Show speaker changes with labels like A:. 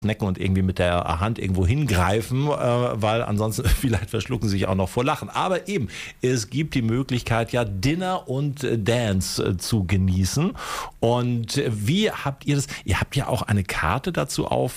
A: snacken und irgendwie mit der Hand irgendwo hingreifen, weil ansonsten vielleicht verschlucken sie sich auch noch vor Lachen. Aber eben, es gibt die Möglichkeit, ja, Dinner und Dance zu genießen. Und wie habt ihr das? Ihr habt ja auch eine Karte dazu